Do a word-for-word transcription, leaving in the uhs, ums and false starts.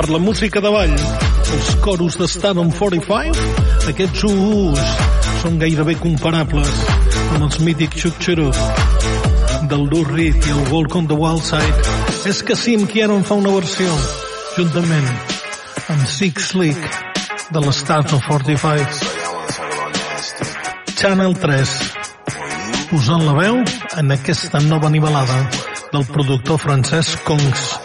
per la música de ball. Els coros d'Stardom quaranta-cinc, aquests us són gairebé comparables amb els mítics Chuck Cherub del Lou Reed i el Walk on the Wild Side. És que Sim Kieron fa una versió juntament amb Six Slick de l'Stardom quaranta-cinc. Channel tres, posant la veu en aquesta nova nivelada del productor francès Kongs.